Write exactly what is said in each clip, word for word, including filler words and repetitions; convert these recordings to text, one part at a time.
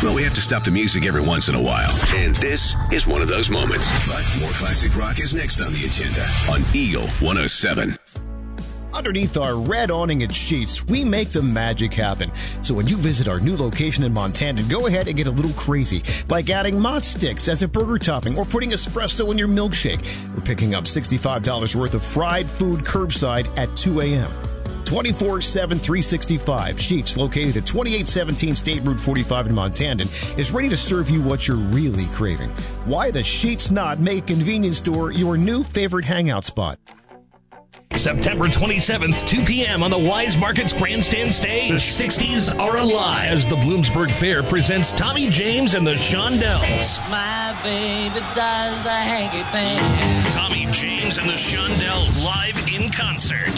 Well, we have to stop the music every once in a while. And this is one of those moments. But more classic rock is next on the agenda on Eagle one oh seven. Underneath our red awning at Sheets, we make the magic happen. So when you visit our new location in Montana, go ahead and get a little crazy, like adding Mott Sticks as a burger topping or putting espresso in your milkshake. We're picking up sixty-five dollars worth of fried food curbside at two a.m. twenty-four seven, three sixty-five. Sheets, located at twenty-eight seventeen State Route forty-five in Montana, is ready to serve you what you're really craving. Why the Sheets not make convenience store your new favorite hangout spot? September twenty-seventh, two p.m. on the Wise Markets Grandstand stage. The sixties are alive as the Bloomsburg Fair presents Tommy James and the Shondells. My baby does the hanky panky. Tommy James and the Shondells live in concert.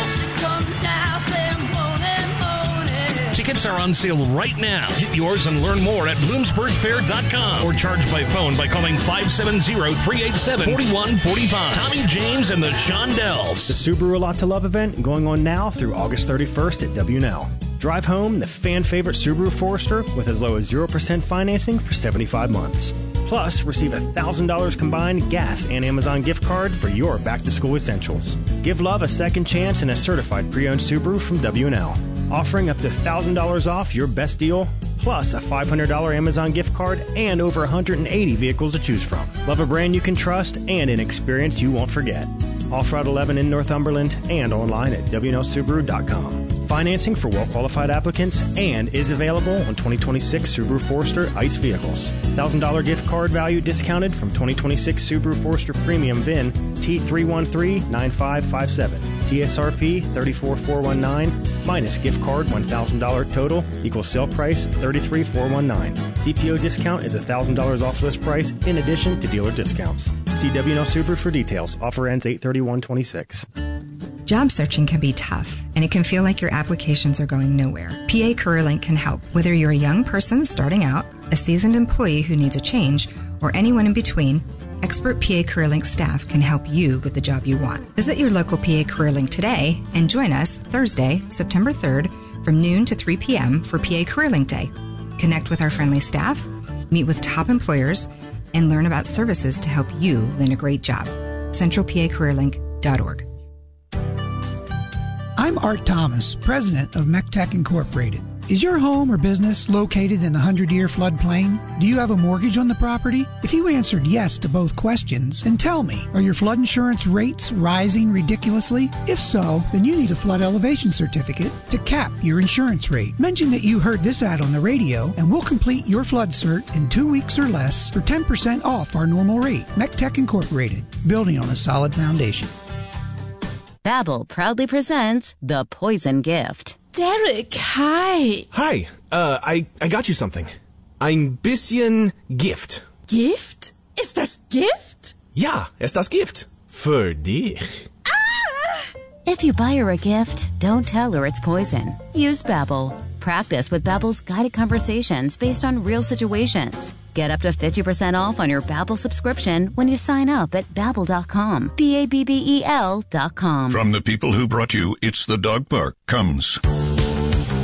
Tickets are on sale right now. Get yours and learn more at bloomsburg fair dot com or charge by phone by calling five seven zero, three eight seven, four one four five. Tommy James and the Shondells. The Subaru A Lot to Love event going on now through August thirty-first at W N L. Drive home the fan-favorite Subaru Forester with as low as zero percent financing for seventy-five months. Plus, receive a one thousand dollars combined gas and Amazon gift card for your back-to-school essentials. Give love a second chance in a certified pre-owned Subaru from W N L. Offering up to one thousand dollars off your best deal, plus a five hundred dollars Amazon gift card and over one hundred eighty vehicles to choose from. Love a brand you can trust and an experience you won't forget. Off Route eleven in Northumberland and online at W N L Subaru dot com. Financing for well-qualified applicants and is available on twenty twenty-six Subaru Forester ICE vehicles. one thousand dollars gift card value discounted from twenty twenty-six Subaru Forester Premium V I N T three one three nine five five seven. T S R P three four four one nine minus gift card one thousand dollars total equals sale price thirty-three thousand four hundred nineteen. C P O discount is one thousand dollars off list price in addition to dealer discounts. See W N L Subaru for details. Offer ends eight thirty-one twenty-six. Job searching can be tough, and it can feel like your applications are going nowhere. P A CareerLink can help. Whether you're a young person starting out, a seasoned employee who needs a change, or anyone in between, expert P A CareerLink staff can help you get the job you want. Visit your local P A CareerLink today and join us Thursday, September third from noon to three p.m. for P A CareerLink Day. Connect with our friendly staff, meet with top employers, and learn about services to help you land a great job. central p a career link dot org. I'm Art Thomas, president of MECTEC Incorporated. Is your home or business located in the hundred-year floodplain? Do you have a mortgage on the property? If you answered yes to both questions, then tell me, are your flood insurance rates rising ridiculously? If so, then you need a flood elevation certificate to cap your insurance rate. Mention that you heard this ad on the radio, and we'll complete your flood cert in two weeks or less for ten percent off our normal rate. MECTEC Incorporated, building on a solid foundation. Babbel proudly presents The Poison Gift. Derek, hi. Hi, uh, I, I got you something. Ein bisschen Gift. Gift? Ist das Gift? Ja, ist das Gift. Für dich. Ah! If you buy her a gift, don't tell her it's poison. Use Babbel. Practice with Babbel's guided conversations based on real situations. Get up to fifty percent off on your Babbel subscription when you sign up at babbel dot com. B A B B E L dot com. From the people who brought you It's the Dog Park comes